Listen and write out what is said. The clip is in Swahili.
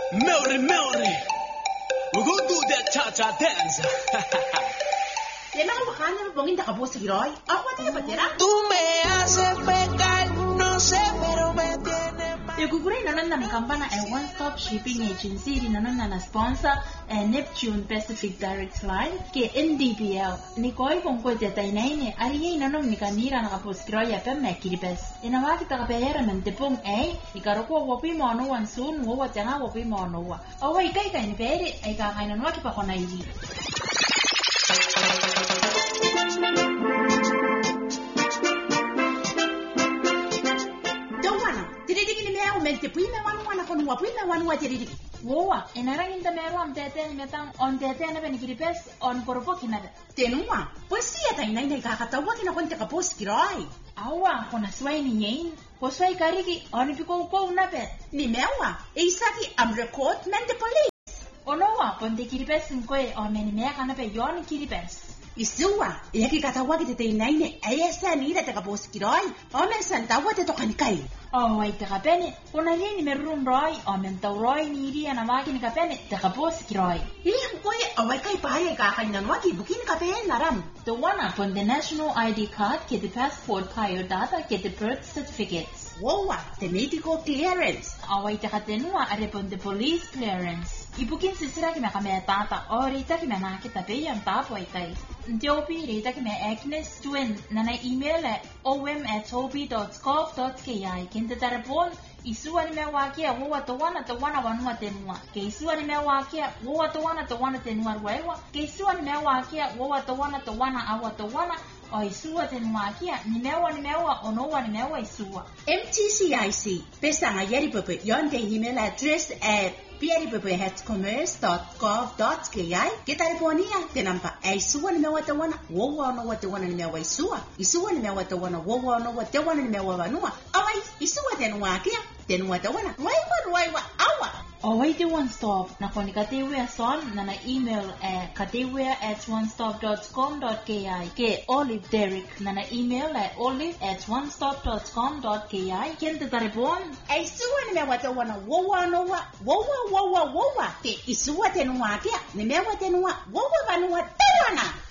Melry. We're gonna do that cha-cha dance. Tenang makanya bongin tak kabus giroy. Aku tanya patera. Tú me haces pecar, no sé, pero me tienes mal. Yaguguri nanon na kampana a one-stop shipping agency di nanon na sponsor Neptune Pacific Direct Line ke NDPL. Ni koi kung ko jeta inaine ariye nanon ni kanira na kapos giroy pa mekiribes. Inawa kita kapehera ng tipong ni karoko wopi mono wan soon wo watanga wopi mono wa. Awai kai kai ni pere ay kakainan wa kipa kona iyi. Puime wana kono wa puime wana tiridi. Woa, enarangin ta mero am tete ni metang on tete na beni kiripes on koropo kinada. Tenua, pues sia ta inai nei kakatawa kina konte kapos kirai. Awa, kona swai ni yin. Ko swai kariki on piko ko na pe. Ni mewa, e saki am record men de police. Onoa, ponte kiripes nkoe on meni me kana pe yon kiripes. Isua, yaki katawa kite te inai ne esa ni da te kapos kirai. O men santawa te tokani kai. Oh, ay takapene. Kung nalini meron roy, o mentaw roy ni iri na makin kapene, takapos kiroy. Iyang koy, away kay pahay kakainan wagi, bukin kapene naram. The one upon the national ID card, get the passport prior data, get the birth certificates. Wowa, the medical clearance. Away takatenua, arepon the police clearance. Ibukin sisira kime kame tata, o rita kime nakita pe yung tapo ay tay. Ntiyopi rita kime Agnes Twin, na email at om@toby.scov.ki. Kinta tarapon, isuwa ni mewakia, wawa tawana wanwa tenua. Ke isuwa ni mewakia, wawa tawana tenua rwewa. Ke isuwa ni mewakia, wawa tawana awa tawana. O isuwa tenuakia, ni mewa, onowa ni mewa isuwa. MTCIC, pesanga yeri pepe, yonde email address at pierre.commerce.gov.ki. Kitaliponia, tenampa, isuwa ni mewa tawana, wawa onowa tawana ni mewa isuwa. Isuwa ni mewa tawana, wawa onowa tawana ni mewa vanua. Awai, isuwa tenuakia, tenua tawana, waiwa, awa. Away the one stop, na koni katewea son, na email katewea@onestop.com.ki. Ke Olive Derek, na email olive@onestop.com.ki. Kente taripon? Isuwa ni mewa tawana, wawa onowa, wawa. Ke isuwa tenuakia, ni mewa tenua, wawa vanua tawana.